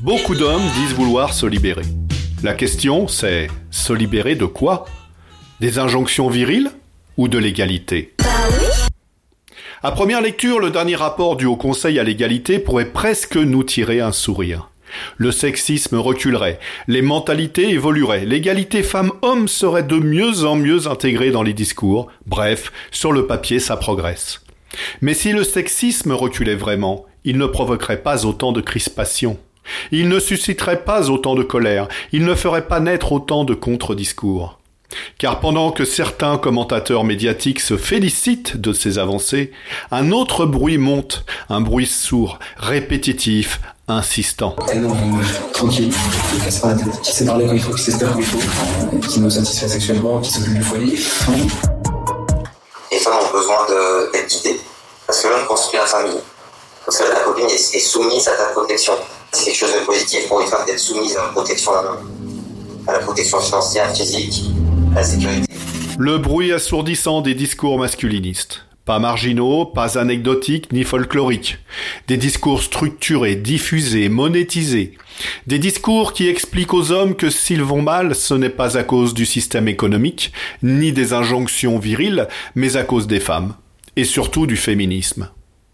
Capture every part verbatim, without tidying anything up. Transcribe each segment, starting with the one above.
Beaucoup d'hommes disent vouloir se libérer. La question, c'est se libérer de quoi ? Des injonctions viriles ou de l'égalité ? À première lecture, le dernier rapport du Haut Conseil à l'égalité pourrait presque nous tirer un sourire. Le sexisme reculerait, les mentalités évolueraient, l'égalité femmes-hommes serait de mieux en mieux intégrée dans les discours. Bref, sur le papier, ça progresse. Mais si le sexisme reculait vraiment, il ne provoquerait pas autant de crispation. Il ne susciterait pas autant de colère. Il ne ferait pas naître autant de contre-discours. Car pendant que certains commentateurs médiatiques se félicitent de ces avancées, un autre bruit monte, un bruit sourd, répétitif, insistant. Eh non, euh, tranquille, qui ne casse pas la tête, qui sait parler quand il faut, qui sait se faire quand il faut, qui nous satisfait sexuellement, qui s'occupe du foyer. Les femmes ont besoin de, d'être guidées, parce que l'homme construit la famille. Parce que la copine est, est soumise à ta protection. C'est quelque chose de positif pour une femme d'être soumise à la protection d'un homme, à la protection financière, physique, à la sécurité. Le bruit assourdissant des discours masculinistes. Pas marginaux, pas anecdotiques ni folkloriques. Des discours structurés, diffusés, monétisés. Des discours qui expliquent aux hommes que s'ils vont mal, ce n'est pas à cause du système économique, ni des injonctions viriles, mais à cause des femmes. Et surtout du féminisme.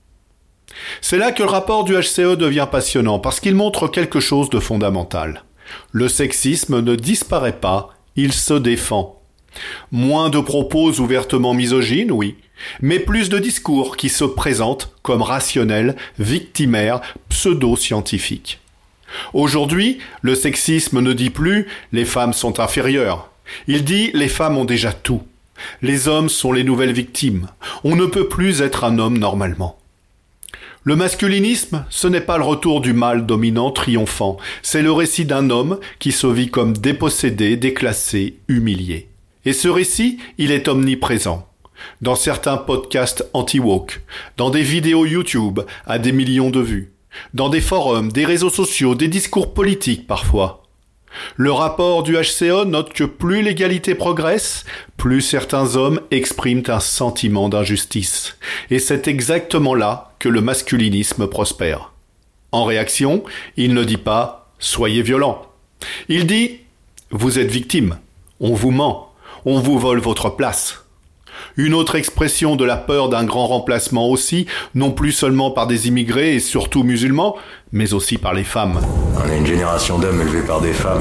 C'est là que le rapport du H C E devient passionnant, parce qu'il montre quelque chose de fondamental. Le sexisme ne disparaît pas, il se défend. Moins de propos ouvertement misogynes, oui, mais plus de discours qui se présentent comme rationnels, victimaires, pseudo-scientifiques. Aujourd'hui, le sexisme ne dit plus « les femmes sont inférieures ». Il dit « les femmes ont déjà tout ». Les hommes sont les nouvelles victimes. On ne peut plus être un homme normalement. Le masculinisme, ce n'est pas le retour du mâle dominant triomphant. C'est le récit d'un homme qui se vit comme dépossédé, déclassé, humilié. Et ce récit, il est omniprésent. Dans certains podcasts anti-woke, dans des vidéos YouTube à des millions de vues, dans des forums, des réseaux sociaux, des discours politiques parfois. Le rapport du H C E note que plus l'égalité progresse, plus certains hommes expriment un sentiment d'injustice. Et c'est exactement là que le masculinisme prospère. En réaction, il ne dit pas « soyez violents ». Il dit « vous êtes victime, on vous ment, on vous vole votre place ». Une autre expression de la peur d'un grand remplacement aussi, non plus seulement par des immigrés et surtout musulmans, mais aussi par les femmes. On est une génération d'hommes élevés par des femmes.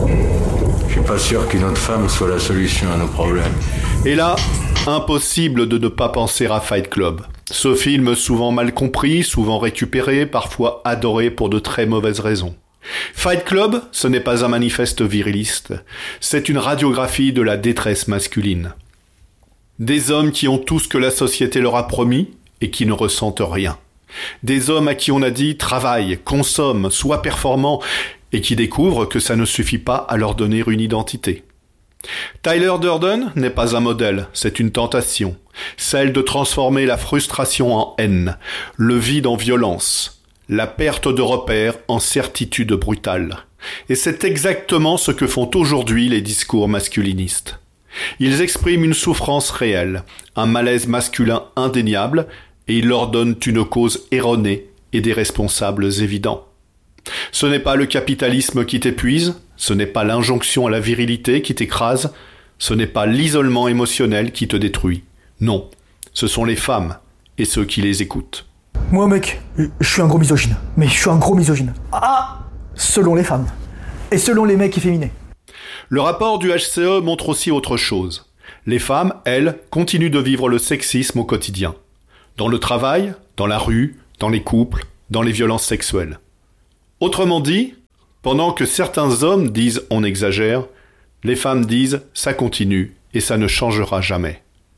Je suis pas sûr qu'une autre femme soit la solution à nos problèmes. Et là, impossible de ne pas penser à Fight Club. Ce film souvent mal compris, souvent récupéré, parfois adoré pour de très mauvaises raisons. Fight Club, ce n'est pas un manifeste viriliste, c'est une radiographie de la détresse masculine. Des hommes qui ont tout ce que la société leur a promis et qui ne ressentent rien. Des hommes à qui on a dit « travaille, consomme, sois performant » et qui découvrent que ça ne suffit pas à leur donner une identité. Tyler Durden n'est pas un modèle, c'est une tentation. Celle de transformer la frustration en haine, le vide en violence, la perte de repères en certitude brutale. Et c'est exactement ce que font aujourd'hui les discours masculinistes. Ils expriment une souffrance réelle, un malaise masculin indéniable, et ils leur donnent une cause erronée et des responsables évidents. Ce n'est pas le capitalisme qui t'épuise, ce n'est pas l'injonction à la virilité qui t'écrase, ce n'est pas l'isolement émotionnel qui te détruit. Non, ce sont les femmes et ceux qui les écoutent. Moi mec, je suis un gros misogyne, mais je suis un gros misogyne. Ah, selon les femmes, et selon les mecs efféminés. Le rapport du H C E montre aussi autre chose. Les femmes, elles, continuent de vivre le sexisme au quotidien. Dans le travail, dans la rue, dans les couples, dans les violences sexuelles. Autrement dit, pendant que certains hommes disent « on exagère », les femmes disent « ça continue et ça ne changera jamais ».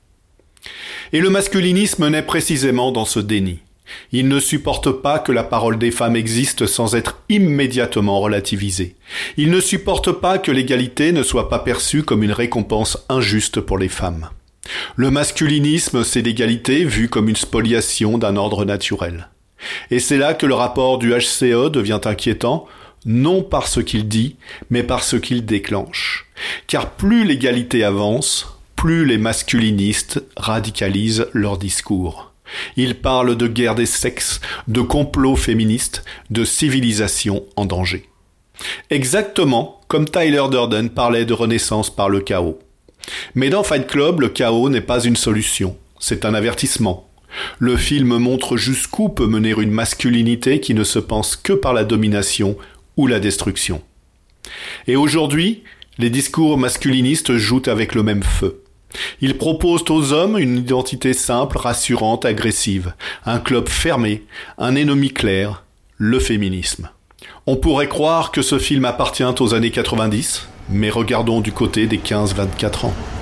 Et le masculinisme naît précisément dans ce déni. Il ne supporte pas que la parole des femmes existe sans être immédiatement relativisée. Il ne supporte pas que l'égalité ne soit pas perçue comme une récompense injuste pour les femmes. Le masculinisme, c'est l'égalité vue comme une spoliation d'un ordre naturel. Et c'est là que le rapport du H C E devient inquiétant, non par ce qu'il dit, mais par ce qu'il déclenche. Car plus l'égalité avance, plus les masculinistes radicalisent leur discours. Il parle de guerre des sexes, de complot féministe, de civilisation en danger. Exactement comme Tyler Durden parlait de renaissance par le chaos. Mais dans Fight Club, le chaos n'est pas une solution, c'est un avertissement. Le film montre jusqu'où peut mener une masculinité qui ne se pense que par la domination ou la destruction. Et aujourd'hui, les discours masculinistes jouent avec le même feu. Ils proposent aux hommes une identité simple, rassurante, agressive, un club fermé, un ennemi clair, le féminisme. On pourrait croire que ce film appartient aux années quatre-vingt-dix, mais regardons du côté des quinze à vingt-quatre ans.